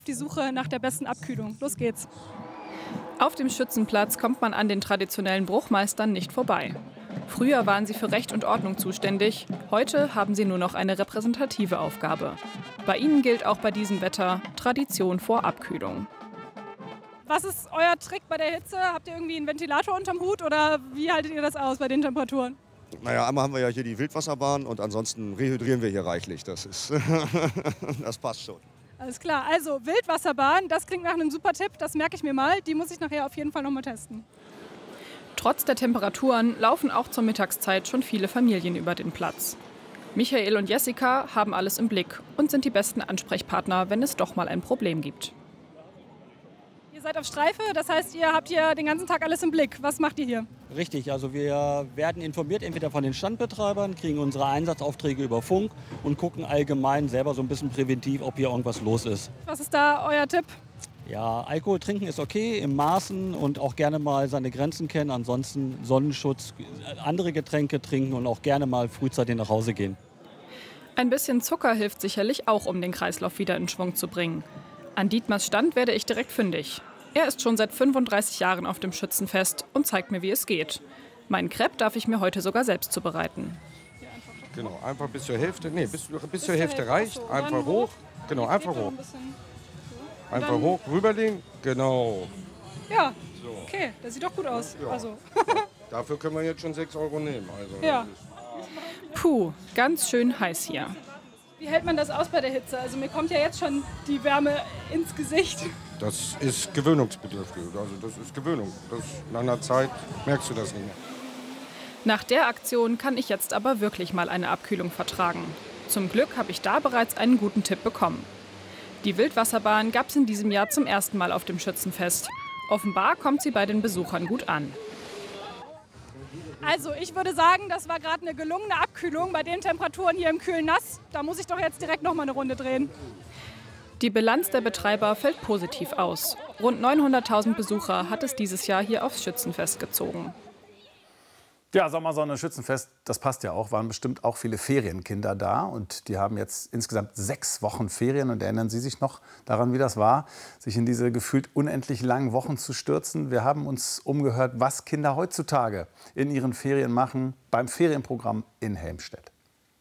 Die Suche nach der besten Abkühlung. Los geht's. Auf dem Schützenplatz kommt man an den traditionellen Bruchmeistern nicht vorbei. Früher waren sie für Recht und Ordnung zuständig, heute haben sie nur noch eine repräsentative Aufgabe. Bei ihnen gilt auch bei diesem Wetter Tradition vor Abkühlung. Was ist euer Trick bei der Hitze? Habt ihr irgendwie einen Ventilator unterm Hut oder wie haltet ihr das aus bei den Temperaturen? Naja, einmal haben wir ja hier die Wildwasserbahn und ansonsten rehydrieren wir hier reichlich. Das passt schon. Alles klar, also Wildwasserbahn, das klingt nach einem super Tipp, das merke ich mir mal. Die muss ich nachher auf jeden Fall noch mal testen. Trotz der Temperaturen laufen auch zur Mittagszeit schon viele Familien über den Platz. Michael und Jessica haben alles im Blick und sind die besten Ansprechpartner, wenn es doch mal ein Problem gibt. Ihr seid auf Streife, das heißt, ihr habt hier den ganzen Tag alles im Blick. Was macht ihr hier? Richtig, also wir werden informiert entweder von den Standbetreibern, kriegen unsere Einsatzaufträge über Funk und gucken allgemein selber so ein bisschen präventiv, ob hier irgendwas los ist. Was ist da euer Tipp? Ja, Alkohol trinken ist okay, im Maßen und auch gerne mal seine Grenzen kennen. Ansonsten Sonnenschutz, andere Getränke trinken und auch gerne mal frühzeitig nach Hause gehen. Ein bisschen Zucker hilft sicherlich auch, um den Kreislauf wieder in Schwung zu bringen. An Dietmars Stand werde ich direkt fündig. Er ist schon seit 35 Jahren auf dem Schützenfest und zeigt mir, wie es geht. Meinen Crepe darf ich mir heute sogar selbst zubereiten. Genau, einfach bis zur Hälfte. Nee, bis zur Hälfte reicht. Einfach hoch. Genau, einfach hoch. Einfach hoch, rüberlegen. Genau. Ja, okay, das sieht doch gut aus. Ja. Also. Dafür können wir jetzt schon 6 € nehmen. Also, Ja. Puh, ganz schön heiß hier. Wie hält man das aus bei der Hitze? Also mir kommt ja jetzt schon die Wärme ins Gesicht. das ist gewöhnungsbedürftig. Also das ist Gewöhnung. Nach einer Zeit merkst du das nicht mehr. Nach der Aktion kann ich jetzt aber wirklich mal eine Abkühlung vertragen. Zum Glück habe ich da bereits einen guten Tipp bekommen. Die Wildwasserbahn gab es in diesem Jahr zum ersten Mal auf dem Schützenfest. Offenbar kommt sie bei den Besuchern gut an. Also ich würde sagen, das war gerade eine gelungene Abkühlung bei den Temperaturen hier im kühlen Nass. Da muss ich doch jetzt direkt noch mal eine Runde drehen. Die Bilanz der Betreiber fällt positiv aus. Rund 900.000 Besucher hat es dieses Jahr hier aufs Schützenfest gezogen. Ja, Sommersonne, Schützenfest, das passt ja auch. Waren bestimmt auch viele Ferienkinder da. Und die haben jetzt insgesamt 6 Wochen Ferien. Und erinnern Sie sich noch daran, wie das war, sich in diese gefühlt unendlich langen Wochen zu stürzen? Wir haben uns umgehört, was Kinder heutzutage in ihren Ferien machen beim Ferienprogramm in Helmstedt.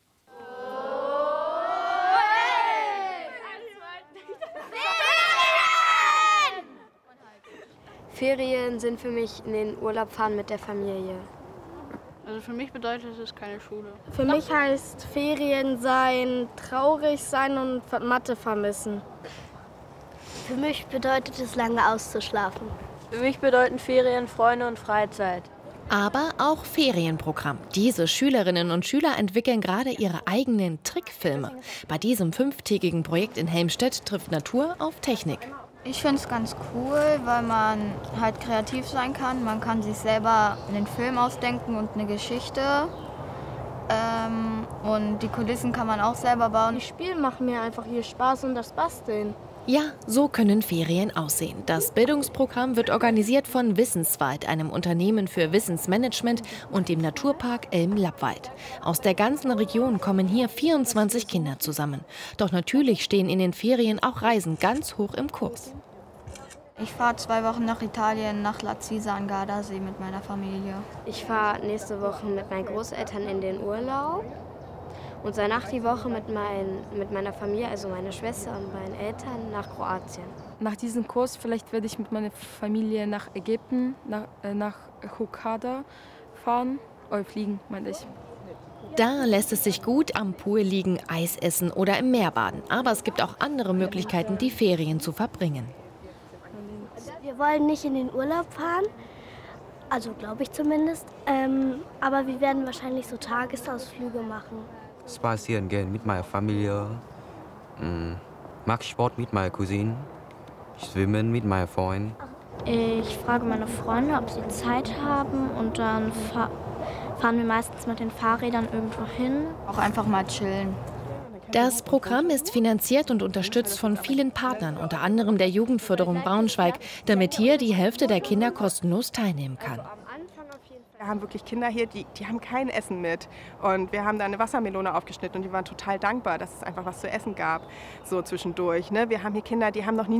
Ferien sind für mich in den Urlaub fahren mit der Familie. Also für mich bedeutet es keine Schule. Für mich heißt Ferien sein, traurig sein und Mathe vermissen. Für mich bedeutet es, lange auszuschlafen. Für mich bedeuten Ferien Freunde und Freizeit. Aber auch Ferienprogramm. Diese Schülerinnen und Schüler entwickeln gerade ihre eigenen Trickfilme. Bei diesem 5-tägigen Projekt in Helmstedt trifft Natur auf Technik. Ich finde es ganz cool, weil man halt kreativ sein kann. Man kann sich selber einen Film ausdenken und eine Geschichte. Und die Kulissen kann man auch selber bauen. Die Spiele machen mir einfach hier Spaß und das Basteln. Ja, so können Ferien aussehen. Das Bildungsprogramm wird organisiert von Wissenswald, einem Unternehmen für Wissensmanagement, und dem Naturpark Elm-Lappwald. Aus der ganzen Region kommen hier 24 Kinder zusammen. Doch natürlich stehen in den Ferien auch Reisen ganz hoch im Kurs. Ich fahre 2 Wochen nach Italien, nach Lazisa an Gardasee mit meiner Familie. Ich fahre nächste Woche mit meinen Großeltern in den Urlaub. Und danach die Woche mit meiner Familie, also meiner Schwester und meinen Eltern, nach Kroatien. Nach diesem Kurs vielleicht werde ich mit meiner Familie nach Ägypten, nach Hurghada fahren, fliegen, meine ich. Da lässt es sich gut am Pool liegen, Eis essen oder im Meer baden. Aber es gibt auch andere Möglichkeiten, die Ferien zu verbringen. Wir wollen nicht in den Urlaub fahren, also glaube ich zumindest, aber wir werden wahrscheinlich so Tagesausflüge machen. Spazieren gehen mit meiner Familie, mag Sport mit meiner Cousine, schwimmen mit meinen Freunden. Ich frage meine Freunde, ob sie Zeit haben, und dann fahren wir meistens mit den Fahrrädern irgendwo hin. Auch einfach mal chillen. Das Programm ist finanziert und unterstützt von vielen Partnern, unter anderem der Jugendförderung Braunschweig, damit hier die Hälfte der Kinder kostenlos teilnehmen kann. Wir haben wirklich Kinder hier, die haben kein Essen mit. Und wir haben da eine Wassermelone aufgeschnitten und die waren total dankbar, dass es einfach was zu essen gab, so zwischendurch. Ne? Wir haben hier Kinder, die haben noch nie